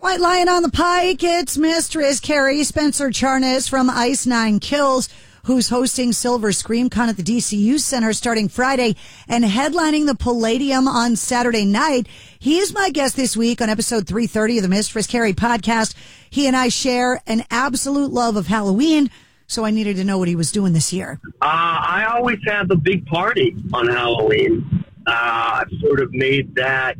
White Lion on the Pike, it's Mistress Carrie Spencer Charnas from Ice Nine Kills, who's hosting Silver ScreamCon at the DCU Center starting Friday and headlining the Palladium on Saturday night. He is my guest this week on episode 330 of the Mistress Carrie podcast. He and I share an absolute love of Halloween, so I needed to know what he was doing this year. I always have a big party on Halloween. I've sort of made that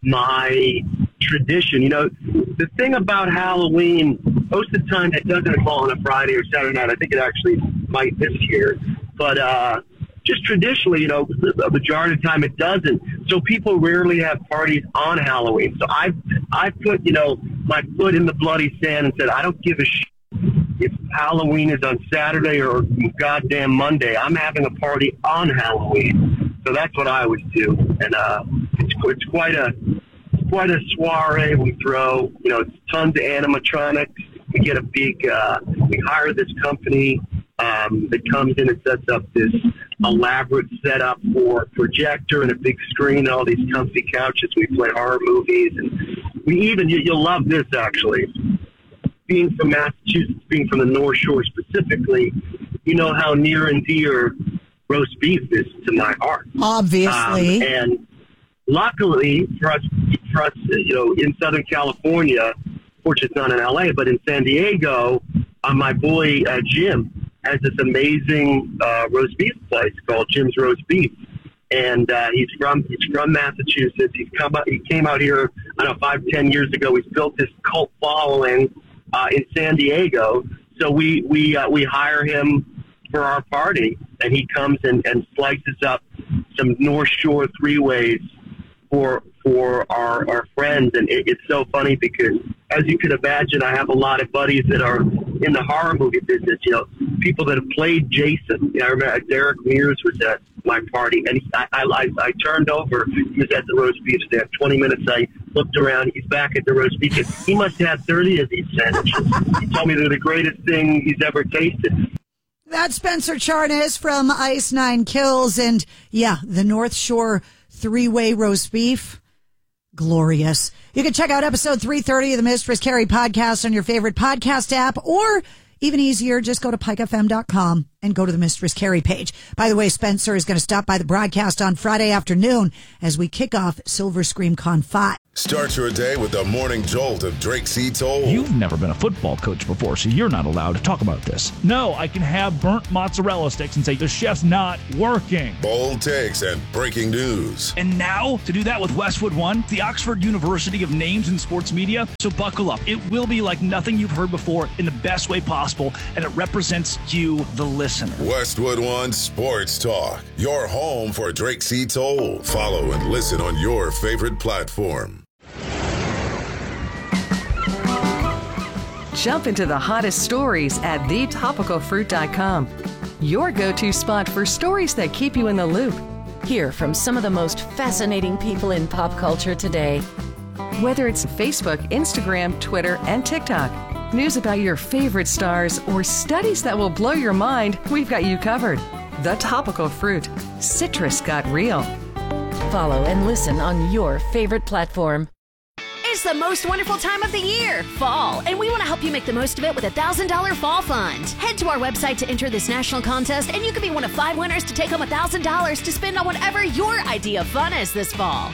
my tradition. You know, the thing about Halloween, most of the time it doesn't fall on a Friday or Saturday night. I think it actually might this year. But just traditionally, you know, the majority of the time it doesn't. So people rarely have parties on Halloween. So I've put, you know, my foot in the bloody sand and said, I don't give a shit if Halloween is on Saturday or goddamn Monday. I'm having a party on Halloween. So that's what I always do. And it's quite a soiree we throw. You know, it's tons of animatronics. We get a big, we hire this company that comes in and sets up this elaborate setup for a projector and a big screen and all these comfy couches. We play horror movies. And we even, you'll love this actually, being from Massachusetts, being from the North Shore specifically, you know how near and dear roast beef is to my heart. Obviously. And luckily for us, you know, in Southern California, fortunately it's not in LA, but in San Diego, my boy Jim has this amazing roast beef place called Jim's Roast Beef, and he's from Massachusetts. He came out here, I don't know, 5-10 years ago. He's built this cult following in San Diego. So we hire him for our party, and he comes and slices up some North Shore three-ways for our friends. And it's so funny because, as you can imagine, I have a lot of buddies that are in the horror movie business, you know, people that have played Jason. You know, I remember Derek Mears was at my party, and I turned over. He was at the roast beef stand. 20 minutes, I looked around. He's back at the roast beef stand. He must have 30 of these sandwiches. He told me they're the greatest thing he's ever tasted. That's Spencer Charnas from Ice Nine Kills, and yeah, the North Shore three-way roast beef. Glorious. You can check out episode 330 of the Mistress Carrie podcast on your favorite podcast app, or even easier, just go to pikefm.com and go to the Mistress Carrie page. By the way, Spencer is going to stop by the broadcast on Friday afternoon as we kick off Silver ScreamCon 5. Start your day with the morning jolt of Drake C. Toll. You've never been a football coach before, so you're not allowed to talk about this. No, I can have burnt mozzarella sticks and say the chef's not working. Bold takes and breaking news. And now, to do that with Westwood One, the Oxford University of Names in Sports Media. So buckle up. It will be like nothing you've heard before in the best way possible, and it represents you, the listener. Westwood One Sports Talk, your home for Drake C. Toll. Follow and listen on your favorite platform. Jump into the hottest stories at thetopicalfruit.com. Your go-to spot for stories that keep you in the loop. Hear from some of the most fascinating people in pop culture today. Whether it's Facebook, Instagram, Twitter, and TikTok, news about your favorite stars, or studies that will blow your mind, we've got you covered. The Topical Fruit. Citrus got real. Follow and listen on your favorite platform. It's the most wonderful time of the year, fall, and we want to help you make the most of it with a $1,000 fall fund. Head to our website to enter this national contest, and you could be one of 5 winners to take home $1,000 to spend on whatever your idea of fun is this fall.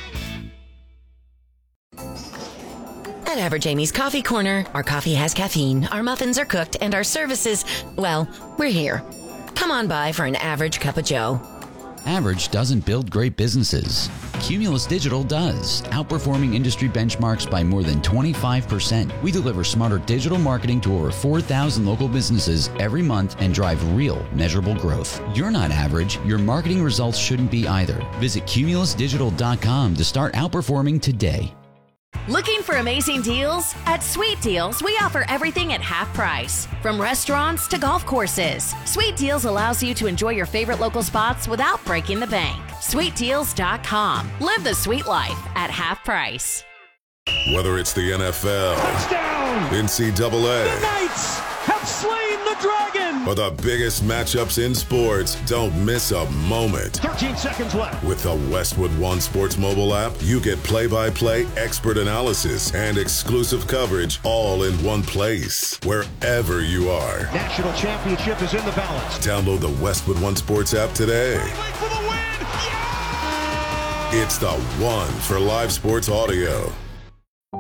At Average Amy's Coffee Corner, our coffee has caffeine, our muffins are cooked, and our services, well, we're here. Come on by for an average cup of joe. Average doesn't build great businesses. Cumulus Digital does, outperforming industry benchmarks by more than 25%. We deliver smarter digital marketing to over 4,000 local businesses every month and drive real, measurable growth. You're not average. Your marketing results shouldn't be either. Visit cumulusdigital.com to start outperforming today. Looking for amazing deals? At Sweet Deals, we offer everything at half price. From restaurants to golf courses, Sweet Deals allows you to enjoy your favorite local spots without breaking the bank. SweetDeals.com. Live the sweet life at half price. Whether it's the NFL, touchdown, NCAA, the Knights have slain the the Dragon! For the biggest matchups in sports, don't miss a moment. 13 seconds left. With the Westwood One Sports mobile app, you get play-by-play expert analysis and exclusive coverage all in one place, wherever you are. National championship is in the balance. Download the Westwood One Sports app today. For the win! Yeah! It's the one for live sports audio.